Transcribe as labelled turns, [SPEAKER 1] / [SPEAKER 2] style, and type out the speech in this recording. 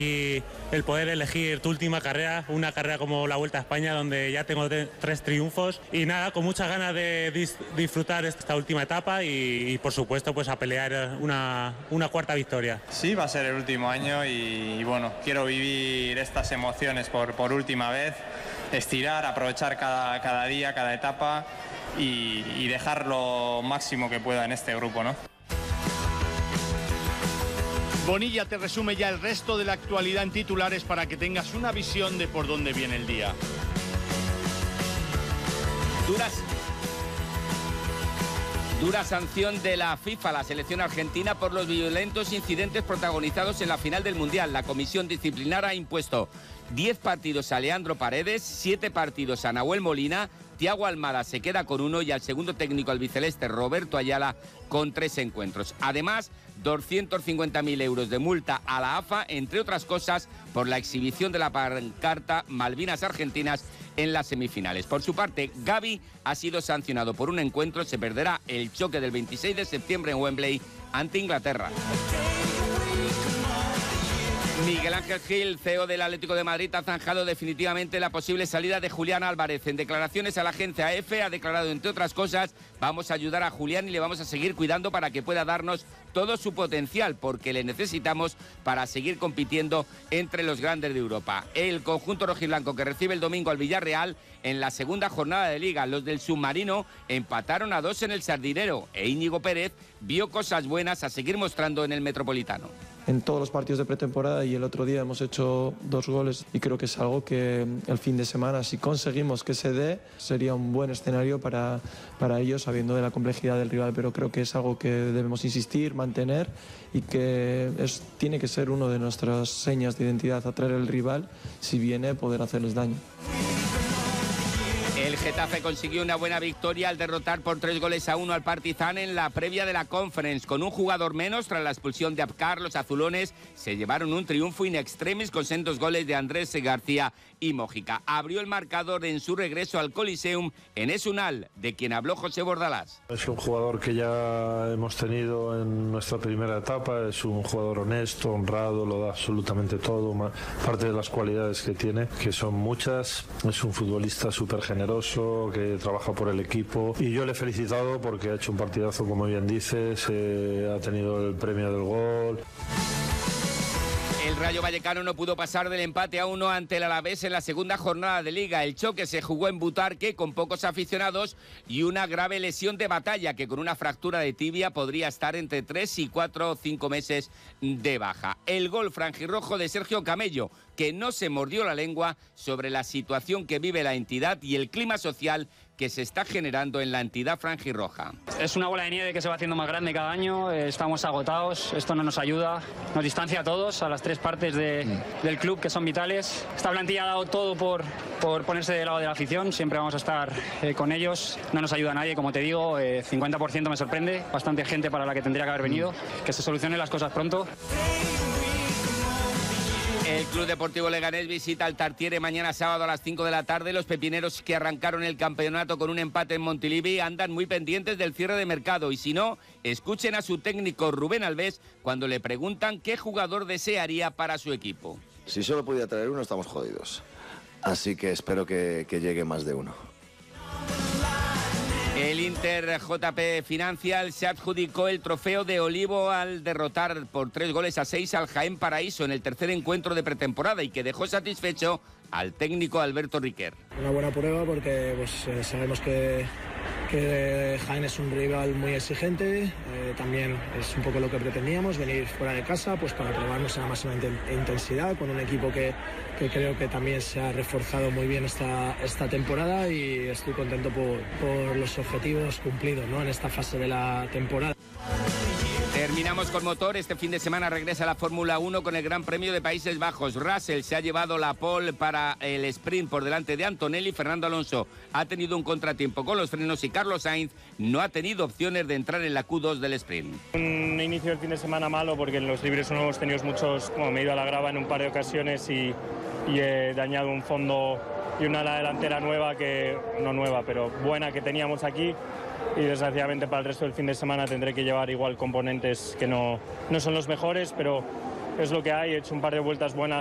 [SPEAKER 1] Y el poder elegir tu última carrera, una carrera como la Vuelta a España, donde ya tengo 3 triunfos. Y nada, con muchas ganas de disfrutar esta última etapa y por supuesto, pues a pelear una cuarta victoria.
[SPEAKER 2] Sí, va a ser el último año y bueno, quiero vivir estas emociones por última vez, estirar, aprovechar cada día, cada etapa y dejar lo máximo que pueda en este grupo, ¿no?
[SPEAKER 3] Bonilla te resume ya el resto de la actualidad en titulares para que tengas una visión de por dónde viene el día.
[SPEAKER 4] Dura sanción de la FIFA a la selección argentina por los violentos incidentes protagonizados en la final del Mundial. La comisión disciplinar ha impuesto 10 partidos a Leandro Paredes, 7 partidos a Nahuel Molina, Thiago Almada se queda con 1 y al segundo técnico albiceleste Roberto Ayala con 3 encuentros. Además, 250.000 euros de multa a la AFA, entre otras cosas, por la exhibición de la pancarta Malvinas Argentinas en las semifinales. Por su parte, Gavi ha sido sancionado por un encuentro. Se perderá el choque del 26 de septiembre en Wembley ante Inglaterra. Miguel Ángel Gil, CEO del Atlético de Madrid, ha zanjado definitivamente la posible salida de Julián Álvarez. En declaraciones a la agencia AF ha declarado, entre otras cosas: vamos a ayudar a Julián y le vamos a seguir cuidando para que pueda darnos todo su potencial, porque le necesitamos para seguir compitiendo entre los grandes de Europa. El conjunto rojiblanco, que recibe el domingo al Villarreal en la segunda jornada de Liga. Los del submarino empataron a 2 en el Sardinero e Íñigo Pérez vio cosas buenas a seguir mostrando en el Metropolitano.
[SPEAKER 5] En todos los partidos de pretemporada y el otro día hemos hecho 2 goles y creo que es algo que el fin de semana, si conseguimos que se dé, sería un buen escenario para ellos, sabiendo de la complejidad del rival, pero creo que es algo que debemos insistir, mantener y que tiene que ser una de nuestras señas de identidad, atraer al rival, si viene, poder hacerles daño.
[SPEAKER 4] El Getafe consiguió una buena victoria al derrotar por 3-1 al Partizan en la previa de la Conference. Con un jugador menos tras la expulsión de Abkar, los azulones se llevaron un triunfo in extremis con sendos goles de Andrés García y Mójica. Abrió el marcador en su regreso al Coliseum en Esunal, de quien habló José Bordalás.
[SPEAKER 6] Es un jugador que ya hemos tenido en nuestra primera etapa, es un jugador honesto, honrado, lo da absolutamente todo, parte de las cualidades que tiene, que son muchas, es un futbolista súper generoso, que trabaja por el equipo, y yo le he felicitado porque ha hecho un partidazo, como bien dices, ha tenido el premio del gol.
[SPEAKER 4] El Rayo Vallecano no pudo pasar del empate a 1 ante el Alavés en la segunda jornada de Liga. El choque se jugó en Butarque con pocos aficionados y una grave lesión de Batalla, que con una fractura de tibia podría estar entre 3 y 4 o 5 meses de baja. El gol franjirrojo de Sergio Camello, que no se mordió la lengua sobre la situación que vive la entidad y el clima social que se está generando en la entidad franjirroja.
[SPEAKER 7] Es una bola de nieve que se va haciendo más grande cada año, estamos agotados, esto no nos ayuda, nos distancia a todos, a las 3 partes del club que son vitales. Esta plantilla ha dado todo por ponerse del lado de la afición, siempre vamos a estar con ellos, no nos ayuda a nadie, como te digo, 50% me sorprende, bastante gente para la que tendría que haber venido, que se solucionen las cosas pronto.
[SPEAKER 4] El Club Deportivo Leganés visita al Tartiere mañana sábado a las 5 de la tarde. Los pepineros, que arrancaron el campeonato con un empate en Montilivi, andan muy pendientes del cierre de mercado. Y si no, escuchen a su técnico Rubén Alves cuando le preguntan qué jugador desearía para su equipo.
[SPEAKER 8] Si solo pudiera traer uno, estamos jodidos. Así que espero que llegue más de uno.
[SPEAKER 4] El Inter JP Financial se adjudicó el trofeo de Olivo al derrotar por 3-6 al Jaén Paraíso en el tercer encuentro de pretemporada, y que dejó satisfecho al técnico Alberto Riquer.
[SPEAKER 9] Una buena prueba porque sabemos que Jaén es un rival muy exigente, también es un poco lo que pretendíamos, venir fuera de casa pues para probarnos a la máxima intensidad con un equipo que creo que también se ha reforzado muy bien esta temporada, y estoy contento por los objetivos cumplidos, ¿no?, en esta fase de la temporada.
[SPEAKER 4] Terminamos con motor. Este fin de semana regresa la Fórmula 1 con el Gran Premio de Países Bajos. Russell se ha llevado la pole para el sprint por delante de Antonelli. Fernando Alonso ha tenido un contratiempo con los frenos y Carlos Sainz no ha tenido opciones de entrar en la Q2 del sprint.
[SPEAKER 2] Un inicio del fin de semana malo porque en los libres no hemos tenido muchos, como me he ido a la grava en un par de ocasiones y he dañado un fondo y una ala delantera nueva, que no nueva, pero buena, que teníamos aquí. Y desgraciadamente para el resto del fin de semana tendré que llevar igual componentes que no son los mejores, pero es lo que hay. He hecho un par de vueltas buenas